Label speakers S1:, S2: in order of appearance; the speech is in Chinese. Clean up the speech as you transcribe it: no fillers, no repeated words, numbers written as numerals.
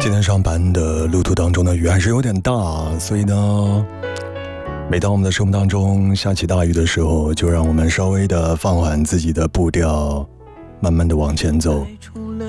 S1: 今天上班的路途当中的雨还是有点大，所以呢，每当我们的生活当中下起大雨的时候，就让我们稍微的放缓自己的步调，慢慢的往前走。